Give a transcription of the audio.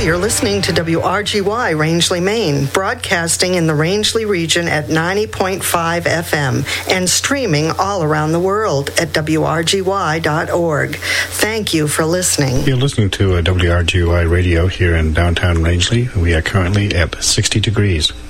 you're listening to WRGY Rangeley, Maine, broadcasting in the Rangeley region at 90.5 FM and streaming all around the world at WRGY.org. Thank you for listening. You're listening to WRGY Radio here in downtown Rangeley. We are currently at 60 degrees.